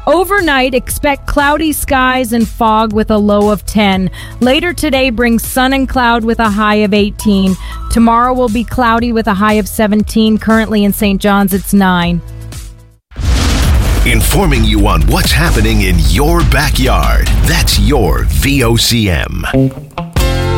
Overnight, expect cloudy skies and fog with a low of 10. Later today brings sun and cloud with a high of 18. Tomorrow will be cloudy with a high of 17. Currently in St. John's, it's 9. Informing you on what's happening in your backyard. That's your VOCM.